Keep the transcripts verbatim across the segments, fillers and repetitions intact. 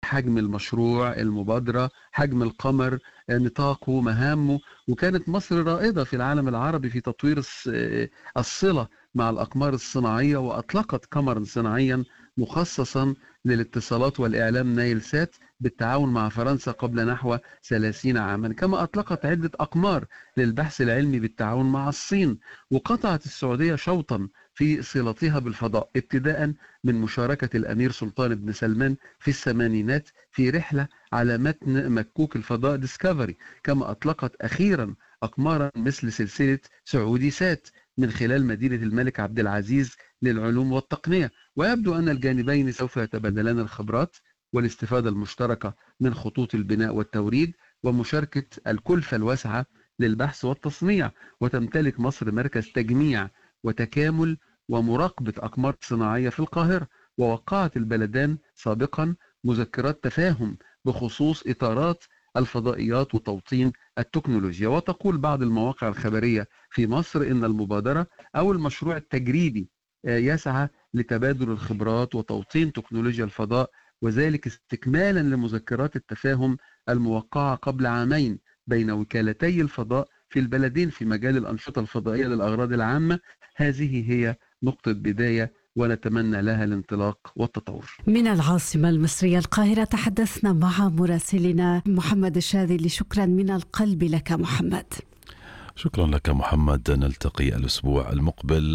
حجم المشروع، المبادرة، حجم القمر، نطاقه، مهامه. وكانت مصر رائدة في العالم العربي في تطوير الصلة مع الأقمار الصناعية، وأطلقت قمرا صناعيا مخصصا للاتصالات والإعلام نايل سات بالتعاون مع فرنسا قبل نحو ثلاثين عاما. كما أطلقت عدة أقمار للبحث العلمي بالتعاون مع الصين. وقطعت السعودية شوطا في صلتها بالفضاء، ابتداء من مشاركة الأمير سلطان بن سلمان في الثمانينات في رحلة على متن مكوك الفضاء ديسكفري. كما أطلقت أخيرا أقمارا مثل سلسلة سعودي سات من خلال مدينة الملك عبد العزيز للعلوم والتقنية. ويبدو أن الجانبين سوف يتبادلان الخبرات والاستفادة المشتركة من خطوط البناء والتوريد ومشاركة الكلفة الواسعة للبحث والتصنيع. وتمتلك مصر مركز تجميع وتكامل ومراقبة أقمار صناعية في القاهرة. ووقعت البلدان سابقا مذكرات تفاهم بخصوص إطارات الفضائيات وتوطين التكنولوجيا. وتقول بعض المواقع الخبرية في مصر إن المبادرة أو المشروع التجريبي يسعى لتبادل الخبرات وتوطين تكنولوجيا الفضاء، وذلك استكمالا لمذكرات التفاهم الموقعة قبل عامين بين وكالتي الفضاء في البلدين في مجال الأنشطة الفضائية للأغراض العامة. هذه هي نقطة بداية ونتمنى لها الانطلاق والتطور. من العاصمة المصرية القاهرة تحدثنا مع مراسلنا محمد الشاذلي. شكرا من القلب لك محمد. شكرا لك محمد، نلتقي الأسبوع المقبل.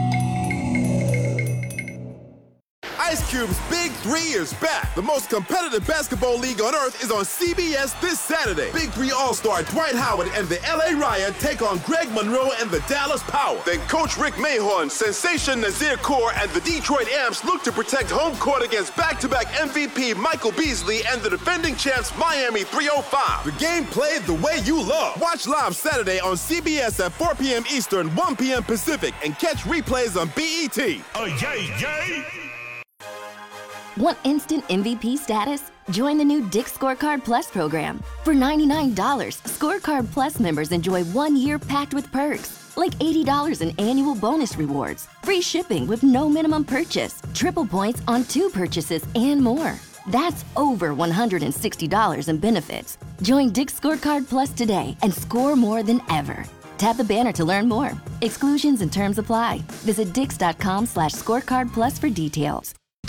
Ice Cube's Big Three is back. The most competitive basketball league on earth is on C B S this Saturday. Big Three All-Star Dwight Howard and the L A Riot take on Greg Monroe and the Dallas Power. Then Coach Rick Mahorn, Sensation Nazir Kaur, and the Detroit Amps look to protect home court against back-to-back M V P Michael Beasley and the defending champs Miami three oh five. The game played the way you love. Watch live Saturday on C B S at four p.m. Eastern, one p.m. Pacific, and catch replays on B E T. Oh, yay, yay! Want instant M V P status? Join the new Dick's Scorecard Plus program. For ninety-nine dollars, Scorecard Plus members enjoy one year packed with perks, like eighty dollars in annual bonus rewards, free shipping with no minimum purchase, triple points on two purchases, and more. That's over one hundred sixty dollars in benefits. Join Dick's Scorecard Plus today and score more than ever. Tap the banner to learn more. Exclusions and terms apply. Visit dix.com slash scorecard plus for details.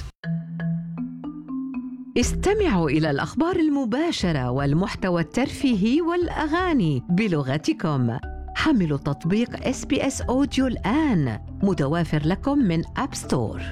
استمعوا إلى الأخبار المباشرة والمحتوى الترفيهي والأغاني بلغتكم. حملوا تطبيق إس بي إس أوديو الآن، متوافر لكم من أب ستور.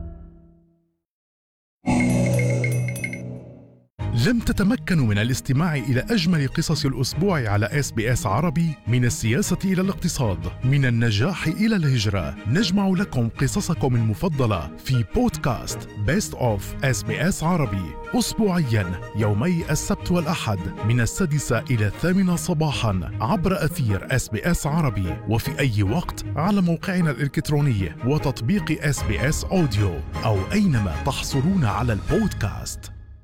لم تتمكنوا من الاستماع إلى أجمل قصص الأسبوع على إس بي إس عربي؟ من السياسة إلى الاقتصاد، من النجاح إلى الهجرة، نجمع لكم قصصكم المفضلة في بودكاست Best of إس بي إس عربي أسبوعياً يومي السبت والأحد من السادسة إلى الثامنة صباحاً عبر أثير إس بي إس عربي، وفي أي وقت على موقعنا الإلكتروني وتطبيق إس بي إس أوديو أو أينما تحصلون على البودكاست.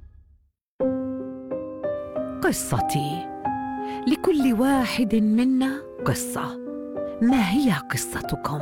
قصتي، لكل واحد منا قصة. ما هي قصتكم؟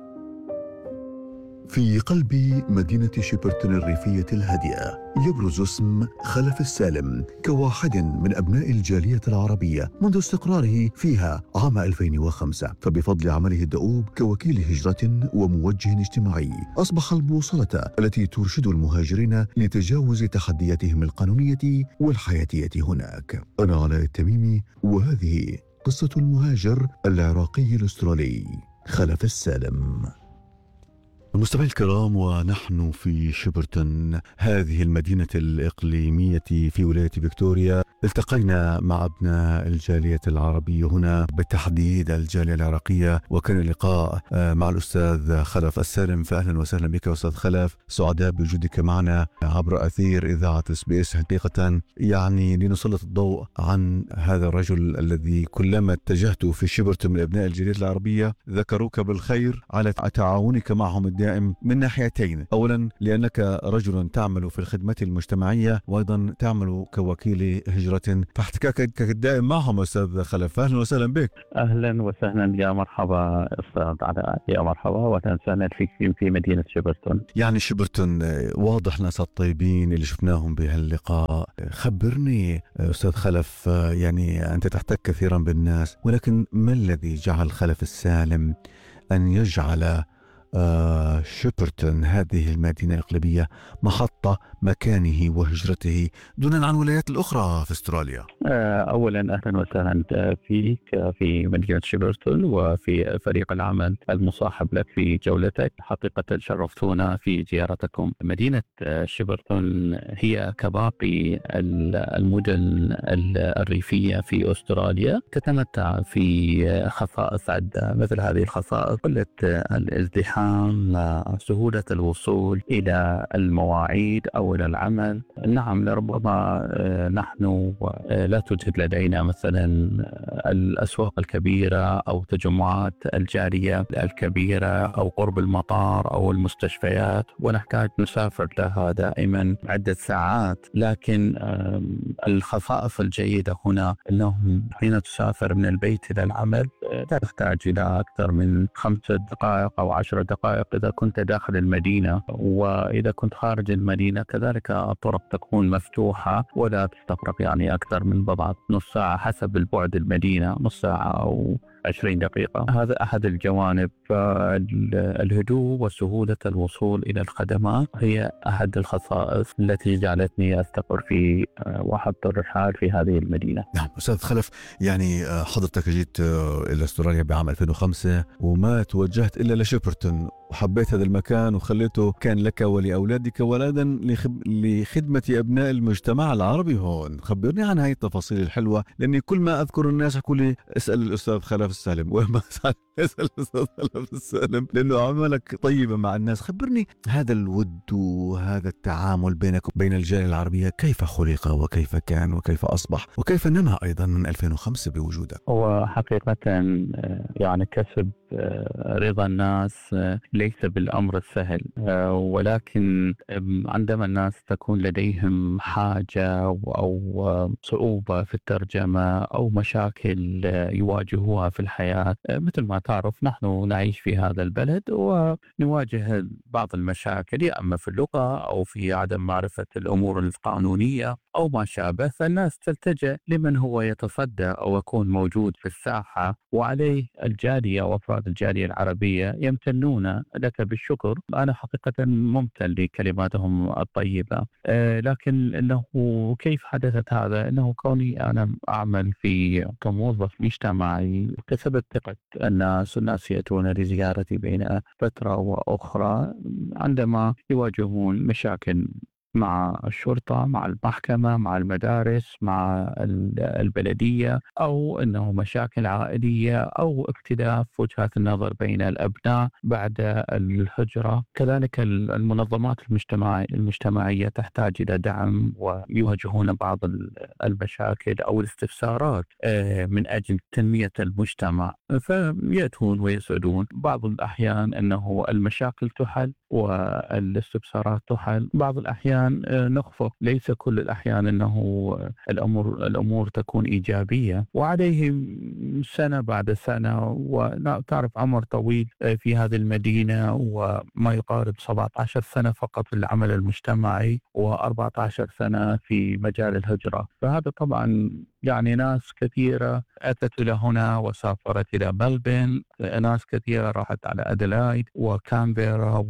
في قلب مدينة شيبرتون الريفية الهادئة يبرز اسم خلف السالم كواحد من أبناء الجالية العربية منذ استقراره فيها عام ألفين وخمسة. فبفضل عمله الدؤوب كوكيل هجرة وموجه اجتماعي أصبح البوصلة التي ترشد المهاجرين لتجاوز تحدياتهم القانونية والحياتية هناك. أنا علاء التميمي، وهذه قصة المهاجر العراقي الأسترالي خلف السالم. المستمعين الكرام، ونحن في شيبرتون، هذه المدينة الإقليمية في ولاية فيكتوريا، التقينا مع ابناء الجالية العربية هنا، بالتحديد الجالية العراقية، وكان اللقاء مع الأستاذ خلف السالم. فأهلا وسهلا بك أستاذ خلف، سعداء بوجودك معنا عبر أثير إذاعة إس بي إس. حقيقة يعني لنسلط الضوء عن هذا الرجل الذي كلما اتجهت في شيبرتون من أبناء الجالية العربية ذكروك بالخير على تعاونك معهم الدائم دائم من ناحيتين. أولا لأنك رجل تعمل في الخدمة المجتمعية وأيضا تعمل كوكيل هجرة، فاحتكاكك الدائم معهم أستاذ خلف. أهلا وسهلا بك. أهلا وسهلا، يا مرحبا أستاذ علاء، يا مرحبا وأهلا وسهلا فيك في مدينة شبرتون. يعني شبرتون واضح ناس الطيبين اللي شفناهم بهاللقاء. خبرني أستاذ خلف، يعني أنت تحتك كثيرا بالناس، ولكن ما الذي جعل خلف السالم أن يجعل آه شبرتون هذه المدينة الإقليمية محطة مكانه وهجرته دونا عن الولايات الأخرى في أستراليا؟ آه أولا أهلا وسهلا فيك في مدينة شبرتون وفي فريق العمل المصاحب لك في جولتك. حقيقة شرفتونا في زيارتكم. مدينة شبرتون هي كباقي المدن الريفية في أستراليا تتمتع في خصائص عدة، مثل هذه الخصائص قلة الازدحام، سهولة الوصول إلى المواعيد أو إلى العمل. نعم، لربما نحن لا توجد لدينا مثلا الأسواق الكبيرة أو تجمعات الجارية الكبيرة أو قرب المطار أو المستشفيات، ونحتاج نسافر لها دائما عدة ساعات. لكن الخصائص الجيدة هنا أنه حين تسافر من البيت إلى العمل لا تحتاج إلى أكثر من خمسة دقائق أو عشر دقائق إذا كنت داخل المدينة، وإذا كنت خارج المدينة كذلك الطرق تكون مفتوحة ولا تستغرق يعني أكثر من بضعة نص ساعة حسب البعد المدينة، نص ساعة أو عشرين دقيقة. هذا أحد الجوانب. الهدوء وسهولة الوصول إلى الخدمات هي أحد الخصائص التي جعلتني أستقر في وحدة الرحال في هذه المدينة. نعم أستاذ خلف، يعني حضرتك جيت إلى أستراليا بعام ألفين وخمسة وما توجهت إلا لشبرتون، وحبيت هذا المكان وخليته كان لك ولأولادك ولدا لخدمة أبناء المجتمع العربي هون. خبرني عن هاي التفاصيل الحلوة، لأني كل ما أذكر الناس يقول لي اسأل الأستاذ خلف السالم، وما اسأل الأستاذ خلف السالم لأنه عملك طيبة مع الناس. خبرني هذا الود وهذا التعامل بينك وبين الجالية العربية، كيف خلق وكيف كان وكيف أصبح وكيف نما أيضا من ألفين وخمسة بوجودك؟ هو حقيقة يعني كسب رضا الناس ليس بالأمر السهل، ولكن عندما الناس تكون لديهم حاجة أو صعوبة في الترجمة أو مشاكل يواجهوها في الحياة، مثل ما تعرف نحن نعيش في هذا البلد ونواجه بعض المشاكل يا أما في اللغة أو في عدم معرفة الأمور القانونية أو ما شابه، فالناس تلتجأ لمن هو يتصدى أو يكون موجود في الساحة، وعليه الجالية وأفراد الجالية العربية يمتنون لك بالشكر. أنا حقيقة ممتن لكلماتهم الطيبة. أه لكن إنه كيف حدثت هذا؟ إنه كوني أنا أعمل في كموظف مجتمعي كسبت ثقة الناس، والناس يأتون لزيارتي بين فترة وأخرى عندما يواجهون مشاكل مع الشرطة، مع المحكمة، مع المدارس، مع البلدية، أو أنه مشاكل عائلية أو اختلاف وجهات النظر بين الأبناء بعد الهجرة. كذلك المنظمات المجتمعية المجتمعية تحتاج إلى دعم ويواجهون بعض المشاكل أو الاستفسارات من أجل تنمية المجتمع، فيأتون ويسعدون. بعض الأحيان أنه المشاكل تحل والاستفسارات تحل، بعض الأحيان نخفق. ليس كل الأحيان أنه الأمور الأمور تكون إيجابية، وعليهم سنة بعد سنة، وتعرف عمر طويل في هذه المدينة وما يقارب سبعة عشر سنة فقط في العمل المجتمعي وأربعة عشر سنة في مجال الهجرة. فهذا طبعا يعني ناس كثيرة أتت إلى هنا وسافرت إلى ملبن، ناس كثيرة راحت على أدلايد وكامبيرا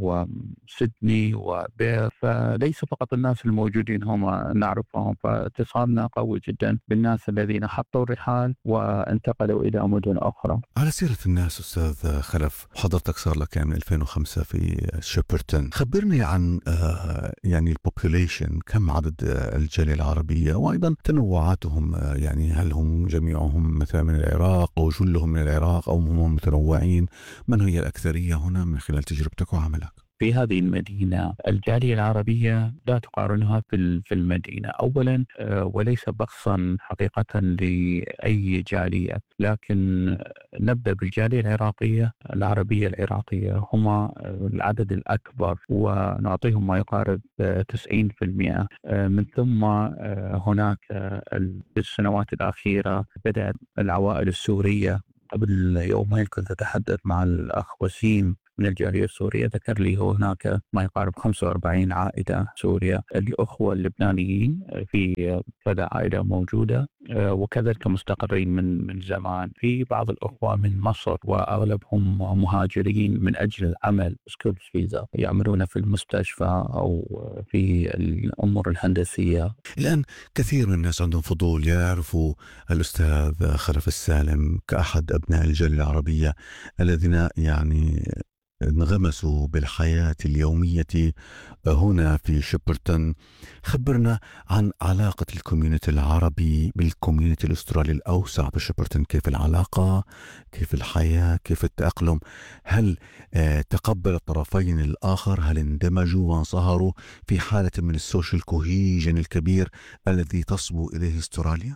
وسيدني وبير، فليس فقط الناس الموجودين هم نعرفهم. فاتصالنا قوي جدا بالناس الذين حطوا الرحال وانتقلوا إلى مدن أخرى. على سيرة الناس أستاذ خلف، حضرتك صار لك من ألفين وخمسة في شبرتون، خبرني عن يعني البوبوليشن، كم عدد الجالية العربية وأيضا تنوعاتهم، يعني هل هم جميعهم مثلا من العراق أو جلهم من العراق أو هم متنوعين؟ من هي الأكثرية هنا من خلال تجربتك وعملك؟ في هذه المدينة. الجالية العربية لا تقارنها في في المدينة أولا، وليس بخصا حقيقة لأي جالية، لكن نبدأ بالجالية العراقية. العربية العراقية هما العدد الأكبر ونعطيهم ما يقارب تسعين بالمئة. من ثم هناك في السنوات الأخيرة بدأت العوائل السورية. قبل يومين كنت أتحدث مع الأخ وسيم من الجالية السورية، ذكر لي هو هناك ما يقارب خمسة وأربعين عائلة سورية. الأخوة اللبنانيين في كذا عائلة موجودة، وكذلك مستقرين من من زمان. في بعض الأخوة من مصر وأغلبهم مهاجرين من أجل العمل، سكول فيزا، يعملون في المستشفى أو في الأمور الهندسية. الآن كثير من الناس عندهم فضول يعرفوا الأستاذ خلف السالم كأحد أبناء الجالية العربية الذين يعني انغمسوا بالحياة اليومية هنا في شيبرتون. خبرنا عن علاقة الكوميونتي العربي بالكوميونتي الأسترالي الأوسع بشيبرتون. كيف العلاقة؟ كيف الحياة؟ كيف التأقلم؟ هل تقبل الطرفين الآخر؟ هل اندمجوا وانصهروا في حالة من السوشيال كوهيجن الكبير الذي تصبو إليه استراليا؟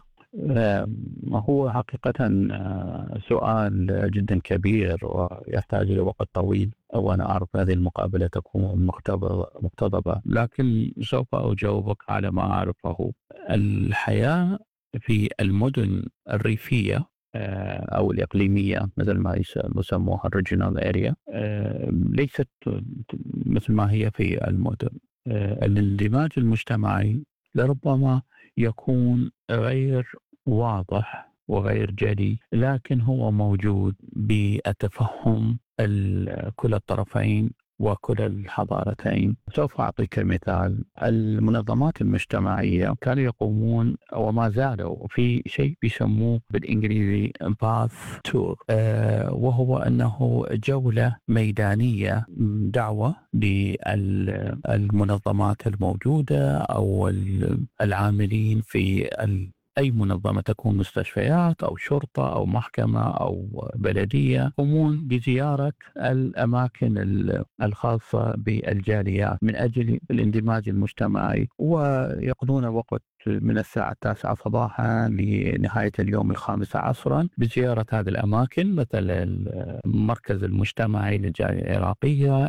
هو حقيقة سؤال جدا كبير ويحتاج إلى وقت طويل، وأنا أعرف هذه المقابلة تكون مقتضبة، لكن سوف أجاوبك على ما أعرفه. الحياة في المدن الريفية أو الإقليمية مثل ما يسموها الريجيونال أريا ليست مثل ما هي في المدن. الاندماج المجتمعي لربما يكون غير واضح وغير جلي، لكن هو موجود بالتفهم كل الطرفين وكل الحضارتين. سوف أعطيك مثال. المنظمات المجتمعية كانوا يقومون وما زالوا في شيء بيسموه بالإنجليزي باث تور، أه وهو أنه جولة ميدانية، دعوة للمنظمات الموجودة أو العاملين في أي منظمة، تكون مستشفيات أو شرطة أو محكمة أو بلدية، يقومون بزيارة الأماكن الخاصة بالجاليات من أجل الاندماج المجتمعي، ويقضون وقت من الساعة التاسعة صباحا لنهاية اليوم الخامسة عصرا بزيارة هذه الأماكن، مثل المركز المجتمعي للجالية العراقية،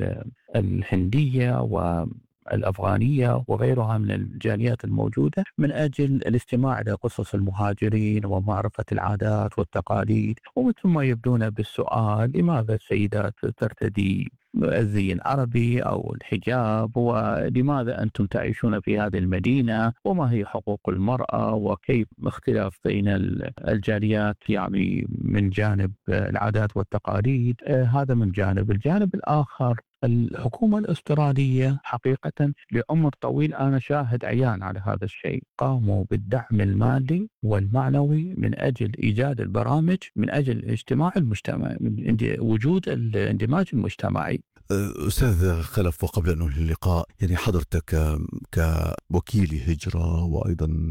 الهندية و الأفغانية وغيرها من الجاليات الموجودة، من أجل الاستماع إلى قصص المهاجرين ومعرفة العادات والتقاليد. ومن ثم يبدون بالسؤال: لماذا السيدات ترتدي الزي العربي أو الحجاب؟ ولماذا أنتم تعيشون في هذه المدينة؟ وما هي حقوق المرأة؟ وكيف اختلاف بين الجاليات يعني من جانب العادات والتقاليد؟ آه هذا من جانب. الجانب الآخر، الحكومة الأسترالية حقيقة لعمر طويل أنا شاهد عيان على هذا الشيء، قاموا بالدعم المالي والمعنوي من أجل إيجاد البرامج من أجل الاجتماع المجتمعي، من وجود الاندماج المجتمعي. أستاذ خلف، وقبل أن ننهي اللقاء، يعني حضرتك كوكيل هجرة وأيضا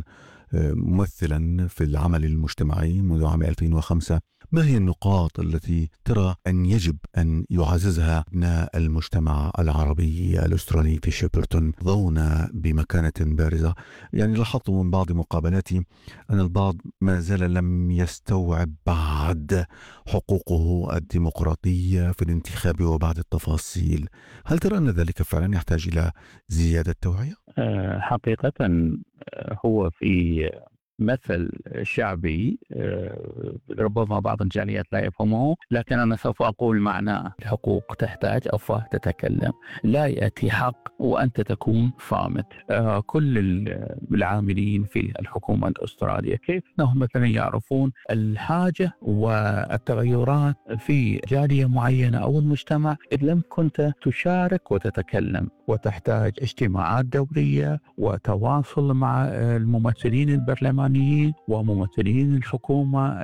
ممثلا في العمل المجتمعي منذ عام ألفين وخمسة، ما هي النقاط التي ترى أن يجب أن يعززها أبناء المجتمع العربي الأسترالي في شيبرتون ضونا بمكانة بارزة؟ يعني لاحظت من بعض مقابلاتي أن البعض ما زال لم يستوعب بعد حقوقه الديمقراطية في الانتخاب وبعد التفاصيل. هل ترى أن ذلك فعلا يحتاج إلى زيادة توعية؟ حقيقة هو في مثل شعبي ربما بعض الجاليات لا يفهمه، لكن أنا سوف أقول معناه: الحقوق تحتاج أفواه تتكلم. لا يأتي حق وأنت تكون صامت. كل العاملين في الحكومة الأسترالية كيف أنهم مثلا يعرفون الحاجة والتغيرات في جالية معينة أو المجتمع إذ لم كنت تشارك وتتكلم، وتحتاج اجتماعات دورية وتواصل مع الممثلين البرلمانيين وممثلين الحكومة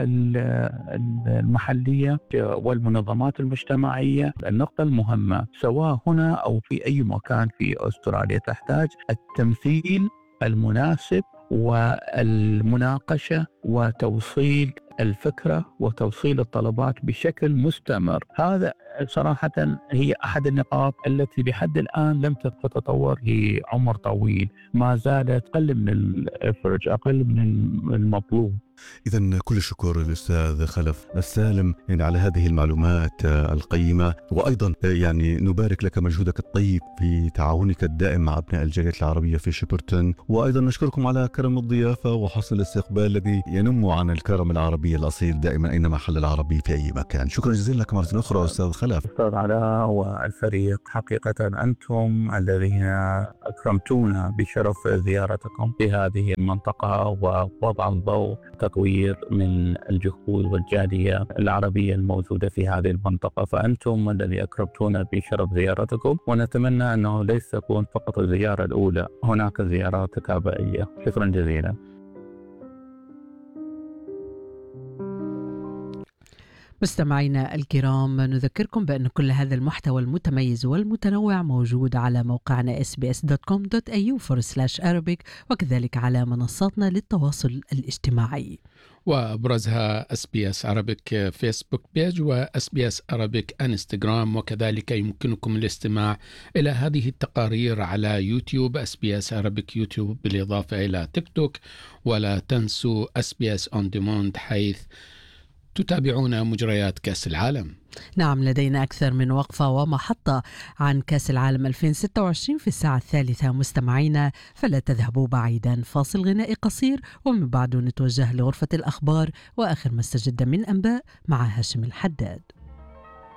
المحلية والمنظمات المجتمعية. النقطة المهمة سواء هنا أو في أي مكان في أستراليا تحتاج التمثيل المناسب والمناقشة وتوصيل الفكرة وتوصيل الطلبات بشكل مستمر. هذا صراحة هي أحد النقاط التي لحد الآن لم تتطور لعمر طويل، ما زالت أقل من الافرج، أقل من المطلوب. إذا كل الشكر للأستاذ خلف السالم يعني على هذه المعلومات القيمة، وأيضا يعني نبارك لك مجهودك الطيب في تعاونك الدائم مع أبناء الجالية العربية في شيبرتون، وأيضا نشكركم على كرم الضيافة وحسن الاستقبال الذي ينم عن الكرم العربي الأصيل دائما أينما حل العربي في أي مكان. شكرا جزيلا لك مرة أخرى أستاذ خلف. أستاذ علاء والفريق، حقيقة أنتم الذين أكرمتونا بشرف زيارتكم في هذه المنطقة ووضع الضوء تطوير من الجهود والجالية العربية الموجودة في هذه المنطقة، فأنتم الذي أكرمتونا بشرف زيارتكم، ونتمنى أنه ليس تكون فقط الزيارة الأولى، هناك زيارات تتابعية. شكرا جزيلا. مستمعينا الكرام، نذكركم بأن كل هذا المحتوى المتميز والمتنوع موجود على موقعنا إس بي إس دوت كوم دوت إيه يو فور سلاش أرابيك، وكذلك على منصاتنا للتواصل الاجتماعي، وأبرزها إس بي إس Arabic فيسبوك بيج و إس بي إس Arabic انستغرام، وكذلك يمكنكم الاستماع إلى هذه التقارير على يوتيوب إس بي إس Arabic يوتيوب، بالإضافة إلى تيك توك. ولا تنسوا إس بي إس On Demand حيث تتابعون مجريات كأس العالم. نعم، لدينا أكثر من وقفة ومحطة عن كأس العالم ألفين وستة وعشرين في الساعة الثالثة مستمعينا، فلا تذهبوا بعيدا. فاصل غنائي قصير ومن بعده نتوجه لغرفة الأخبار وآخر ما استجد من أنباء مع هاشم الحداد.